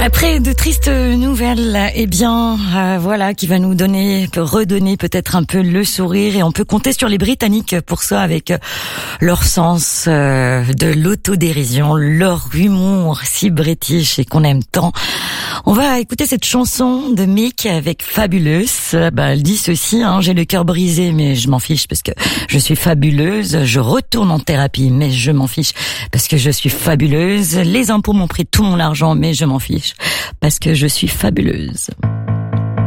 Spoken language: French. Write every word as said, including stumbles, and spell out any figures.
Après de tristes nouvelles, eh bien, euh, voilà, qui va nous donner, peut redonner peut-être un peu le sourire, et on peut compter sur les Britanniques pour ça, avec leur sens euh, de l'autodérision, leur humour si british et qu'on aime tant. On va écouter cette chanson de Mick avec Fabuleuse. Bah, elle dit ceci, hein, j'ai le cœur brisé, mais je m'en fiche parce que je suis fabuleuse. Je retourne en thérapie, mais je m'en fiche parce que je suis fabuleuse. Les impôts m'ont pris tout mon argent, mais je m'en fiche parce que je suis fabuleuse.